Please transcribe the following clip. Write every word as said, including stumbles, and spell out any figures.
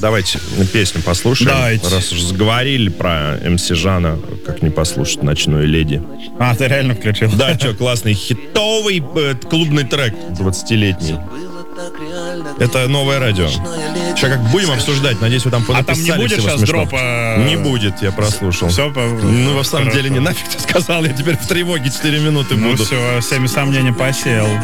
давайте песню послушаем. Давайте. Раз уж заговорили про эм си Жана, как не послушать «Ночную леди». А, ты реально включил? Да, что, классный хитовый э, клубный трек двадцатилетний. Это новое радио. Сейчас как будем обсуждать, надеюсь, вы там А там не будет сейчас смешного. дропа? Не будет, я прослушал. Все, по... Ну, на самом Хорошо. деле, не нафиг ты сказал, я теперь в тревоге четыре минуты Ну буду. все, всеми сомнения посеял.